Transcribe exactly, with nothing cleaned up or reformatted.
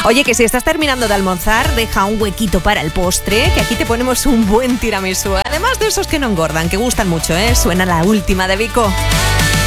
Oye, que si estás terminando de almorzar, deja un huequito para el postre, que aquí te ponemos un buen tiramisú. Además de esos que no engordan, que gustan mucho, ¿eh? Suena la última de Vico.